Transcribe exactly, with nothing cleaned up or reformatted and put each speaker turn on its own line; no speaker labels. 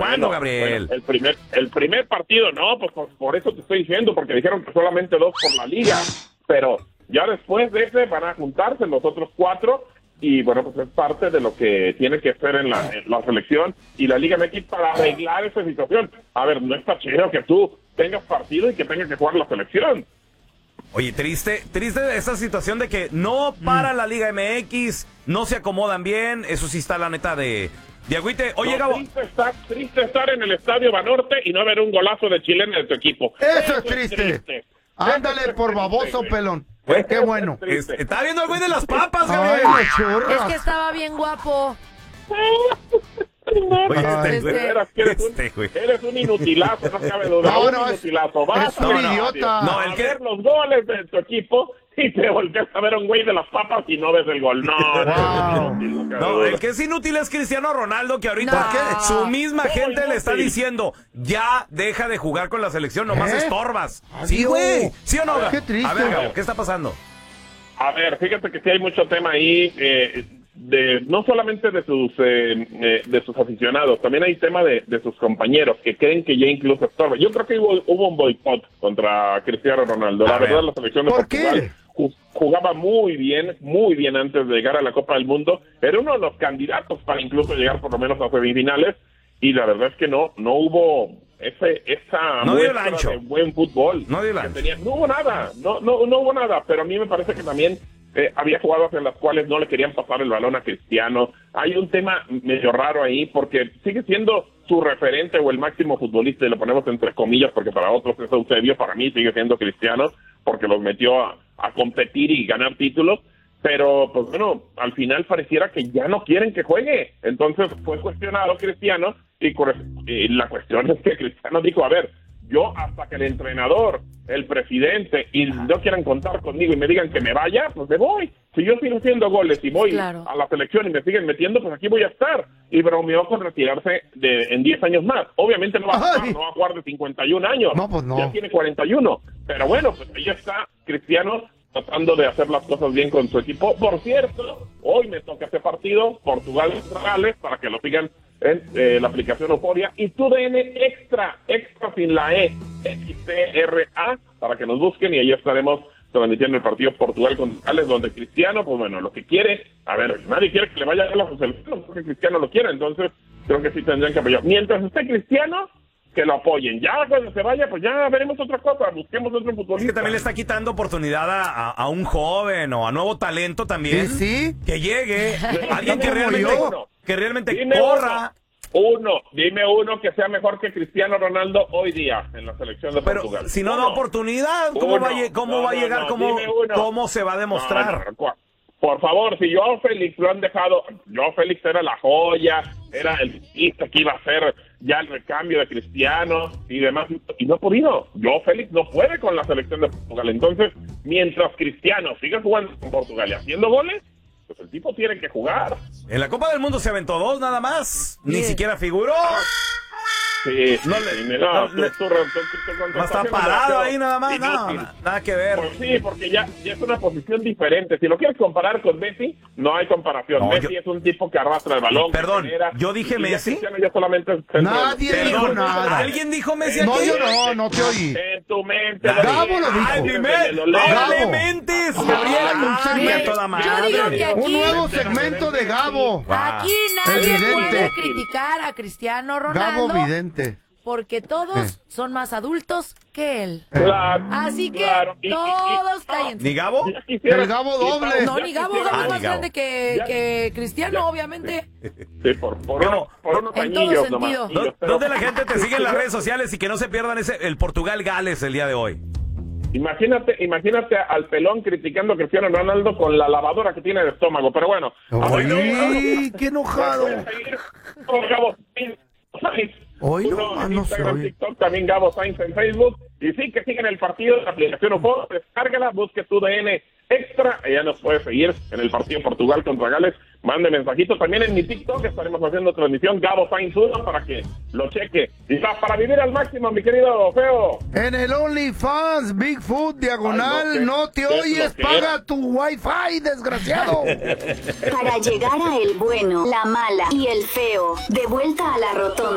¿Cuándo, Gabriel?
Bueno, el primer el primer partido, no, pues por, por eso te estoy diciendo, porque dijeron que solamente dos por la liga, pero ya después de ese van a juntarse los otros cuatro, y bueno, pues es parte de lo que tiene que hacer en la, en la selección y la Liga M X para arreglar esa situación. A ver, no está chido que tú tengas partido y que tengas que jugar la selección.
Oye, triste, triste esa situación de que no para mm. la Liga M X, no se acomodan bien, eso sí está la neta de, de agüite. Oye,
no,
Gabo.
Triste estar, triste estar en el Estadio Banorte y no ver un golazo de chilena de tu equipo.
Eso, eso es triste. Es triste. Ándale eso por baboso, triste, pelón. Pues qué bueno.
Es, está viendo el güey de las papas,
Gabriel.
Ay,
es que estaba bien guapo.
Oye, este,
este, eres, eres, un, este, eres un inutilazo, no cabe duda.
No, no,
un inutilazo. Vas
es un
a
idiota.
No,
el que ver los goles de tu equipo y te volteas a ver a un güey de las papas y no ves el gol. No,
wow.
no, inútil, no,
no, el que es inútil es Cristiano Ronaldo, que ahorita
no.
su misma
no,
gente
no,
le está
sí.
diciendo, ya deja de jugar con la selección, nomás
¿Eh?
estorbas.
Adiós.
Sí, güey. ¿Sí o no?
Qué triste.
A ver, Gabo, ¿qué está pasando?
A ver, fíjate que sí hay mucho tema ahí, eh, de no solamente de sus eh, eh, de sus aficionados, también hay tema de, de sus compañeros que creen que ya incluso estorba. Yo creo que hubo, hubo un boicot contra Cristiano Ronaldo. La
a
verdad,
ver.
la selección de
¿Por
Portugal
qué?
jugaba muy bien, muy bien antes de llegar a la Copa del Mundo. Era uno de los candidatos para incluso llegar por lo menos a semifinales, y la verdad es que no, no hubo ese esa
no dio el
muestra
ancho.
de buen fútbol.
No dio el ancho.
Tenía, no hubo nada, no, no, no hubo nada, pero a mí me parece que también Eh, había jugadas en las cuales no le querían pasar el balón a Cristiano. Hay un tema medio raro ahí, porque sigue siendo su referente o el máximo futbolista, y lo ponemos entre comillas porque para otros es Eusebio, para mí sigue siendo Cristiano, porque los metió a, a competir y ganar títulos, pero pues bueno, al final pareciera que ya no quieren que juegue. Entonces fue cuestionado Cristiano, y, y la cuestión es que Cristiano dijo, a ver, yo hasta que el entrenador, el presidente, y no quieran contar conmigo y me digan que me vaya, pues me voy. Si yo sigo haciendo goles y voy
claro.
a la selección y me siguen metiendo, pues aquí voy a estar. Y bromeó con retirarse de, en diez años más. Obviamente no va a jugar, no va a jugar de cincuenta y un años.
No, pues no.
Ya tiene cuarenta y uno. Pero bueno, pues ahí está Cristiano tratando de hacer las cosas bien con su equipo. Por cierto, hoy me toca este partido, Portugal-Gales, para que lo sigan en eh, la aplicación Euforia, y tu D N Extra, extra sin la E, X T R A, para que nos busquen, y ahí estaremos transmitiendo el partido Portugal con Gales, donde Cristiano, pues bueno, lo que quiere, a ver, nadie quiere que le vaya a la selección, porque Cristiano lo quiere, entonces creo que sí tendrían que apoyar. Mientras esté Cristiano, que lo apoyen. Ya cuando se vaya, pues ya veremos otra cosa, busquemos otro futbolista.
Es que también le está quitando oportunidad a, a, a un joven o a nuevo talento también.
Sí, sí.
Que llegue, alguien que realmente, que realmente
dime
corra.
Uno, uno, dime uno que sea mejor que Cristiano Ronaldo hoy día en la selección de
Pero
Portugal.
si no
uno.
da oportunidad, ¿cómo
Uno.
va a, cómo
no,
va a
no,
llegar?
no,
¿Cómo, ¿Cómo se va a demostrar?
No, no, no. Por favor, si Joao Félix lo han dejado, Joao Félix era la joya, era el futbolista que iba a ser ya el recambio de Cristiano y demás, y no ha podido. Joao Félix no puede con la selección de Portugal. Entonces, mientras Cristiano siga jugando con Portugal y haciendo goles, pues el tipo tiene que jugar.
En la Copa del Mundo se aventó dos nada más, ni siquiera figuró.
Sí,
No
sí,
le-
sí, no,
no
tú-
le-
tú- tú- tú- tú- tú-
No está
tú-
parado
tú-
ahí nada más, no,
inútil.
nada que ver.
Pues sí, porque ya, ya es una posición diferente. Si lo quieres comparar con Messi, no hay comparación.
No,
Messi
yo-
es un tipo que arrastra el balón.
Perdón,
que genera,
yo dije
y ya
Messi.
Cristiano ya solamente es centro.
Nadie
Perdón,
dijo nada.
¿Alguien dijo Messi
No,
aquí?
yo no, no te oí.
En tu mente.
Gabo lo dijo.
¡Ay, mi
Lo
mente!
leo.
¡Órale,
Gabo.
mentes!
Ay,
¡Gabriela!
un
¡Ay,
segmento.
a toda madre!
Yo digo que aquí,
Un nuevo segmento de Gabo.
aquí nadie
Evidente.
puede criticar a Cristiano Ronaldo
Gabo vidente.
porque todos son más adultos que él.
Claro,
Así que
claro. Y- y- y-
todos cállense.
¿Ni Gabo?
ya quisiera-
El Gabo doble.
No, ni Gabo, Gabo
Ah,
es
ni
más
Gabo.
grande que,
Ya.
que Cristiano,
Ya.
obviamente.
Sí, por, por,
Gabo,
unos, por unos
en todo
añillos
sentido.
nomás.
¿Dó-
Pero-
¿Dónde la gente te sigue en las redes sociales y que no se pierdan ese el Portugal-Gales el día de hoy?
Imagínate, imagínate al pelón criticando a Cristiano Ronaldo con la lavadora que tiene de estómago, pero bueno.
Ay, qué enojado.
Puedes seguir con Gabo Sainz.
Hoy
Uno
no,
en
no se
Instagram,
oye.
TikTok, también Gabo Sainz en Facebook. Y sí, que sigan el partido de la aplicación Euforia, descárgala, busque tu D N Extra, y ya nos puedes seguir en el partido Portugal contra Gales. Mande mensajitos también en mi TikTok, estaremos haciendo transmisión Gabo Sainz uno para que lo cheque. Y va para vivir al máximo, mi querido Feo.
En el OnlyFans, Bigfoot, diagonal,
Ay, no,
no te
¿qué- qué es
oyes,
lo que
paga
era?
tu wifi, desgraciado.
Para llegar a el bueno, la mala y el feo, de vuelta a la rotonda.